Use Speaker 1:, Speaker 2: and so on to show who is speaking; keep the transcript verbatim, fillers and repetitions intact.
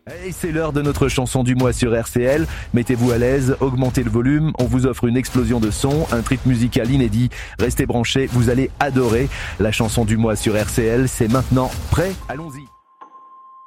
Speaker 1: Et c'est l'heure de notre chanson du mois sur R C L. Mettez-vous à l'aise, augmentez le volume, on vous offre une explosion de son, un trip musical inédit. Restez branchés, vous allez adorer. La chanson du mois sur R C L, c'est maintenant. Prêt ? Allons-y.